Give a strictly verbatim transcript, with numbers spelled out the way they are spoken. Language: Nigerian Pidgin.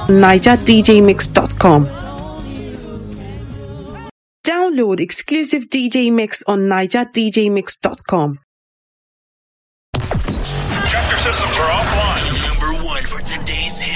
niger d j mix dot com. Download exclusive D J mix on niger d j mix dot com. Chapter systems are offline. Number one for today's hit.